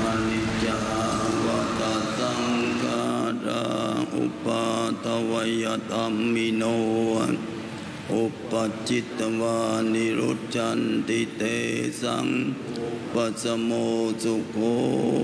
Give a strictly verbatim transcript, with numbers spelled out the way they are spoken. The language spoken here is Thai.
นิจจาวตสังขาราอุปาทวยธรรมิโนอุปจิตตวานิรุจจันติเตสังปัสสโมสุโข